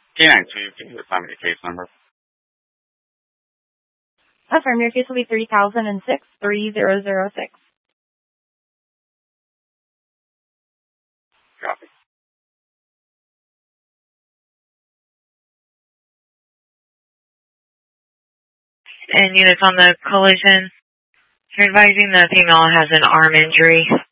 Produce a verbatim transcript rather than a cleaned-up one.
K nine two, can you assign me the case number? Affirm, your case will be three thousand six, three zero zero six. Copy. And units on the collision, you're advising the female has an arm injury.